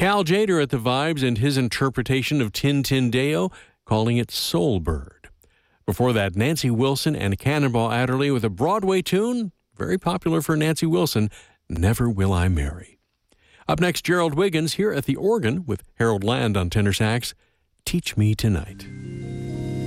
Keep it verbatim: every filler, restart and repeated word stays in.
Cal Jader at the Vibes and his interpretation of Tintindeo, calling it Soul Bird. Before that, Nancy Wilson and Cannonball Adderley with a Broadway tune, very popular for Nancy Wilson, Never Will I Marry. Up next, Gerald Wiggins here at the organ with Harold Land on tenor sax, Teach Me Tonight.